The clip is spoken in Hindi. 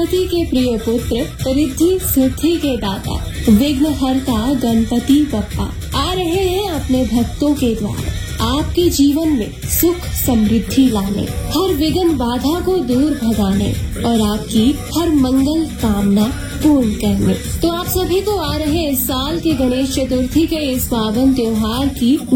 सरस्वती के प्रिय पुत्र, रिद्धि सिद्धि के दाता, विघ्नहर्ता गणपति बप्पा आ रहे हैं अपने भक्तों के द्वार आपके जीवन में सुख समृद्धि लाने, हर विघ्न बाधा को दूर भगाने और आपकी हर मंगल कामना पूर्ण करने। तो आप सभी को आ रहे इस साल के गणेश चतुर्थी के इस पावन त्योहार की